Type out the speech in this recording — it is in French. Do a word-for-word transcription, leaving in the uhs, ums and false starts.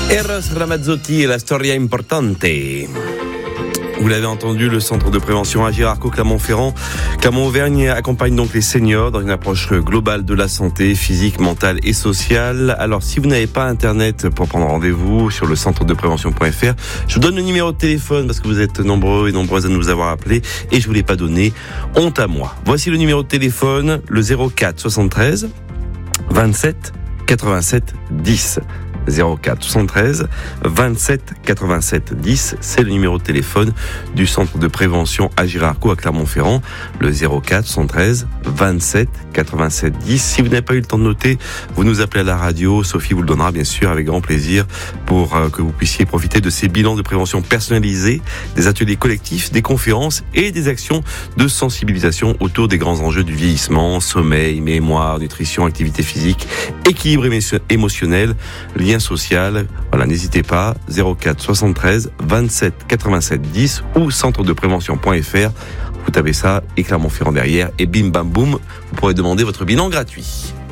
Eros Ramazzotti et la Storia Importante. Vous l'avez entendu, le centre de prévention Agir Arco Clermont-Ferrand, Clermont-Auvergne accompagne donc les seniors dans une approche globale de la santé physique, mentale et sociale. Alors, si vous n'avez pas internet pour prendre rendez-vous sur le centre de prévention point f r, je vous donne le numéro de téléphone parce que vous êtes nombreux et nombreuses à nous avoir appelés et je vous l'ai pas donné. Honte à moi. Voici le numéro de téléphone, le zéro quatre soixante-treize vingt-sept quatre-vingt-sept dix. zéro quatre soixante-treize vingt-sept quatre-vingt-sept dix, c'est le numéro de téléphone du centre de prévention Agir Arco à Clermont-Ferrand, le zéro quatre soixante-treize vingt-sept quatre-vingt-sept dix. Si vous n'avez pas eu le temps de noter, vous nous appelez à la radio, Sophie vous le donnera bien sûr avec grand plaisir pour euh, que vous puissiez profiter de ces bilans de prévention personnalisés, des ateliers collectifs, des conférences et des actions de sensibilisation autour des grands enjeux du vieillissement, sommeil, mémoire, nutrition, activité physique, équilibre émotionnel, lien social. Voilà, n'hésitez pas, zéro quatre soixante-treize vingt-sept quatre-vingt-sept dix ou centre de prévention point f r. Vous tapez ça et Clermont-Ferrand derrière et bim bam boum, vous pourrez demander votre bilan gratuit.